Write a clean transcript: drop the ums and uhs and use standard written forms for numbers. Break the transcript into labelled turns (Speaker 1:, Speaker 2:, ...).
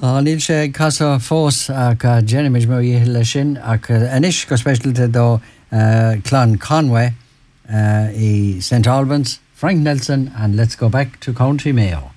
Speaker 1: Níl sé casa fós ach Jennyid mar dhéile sin ach inis go specialte do Clan Conway i St Albans, Frank Nelson and Let's Go Back to County Mayo.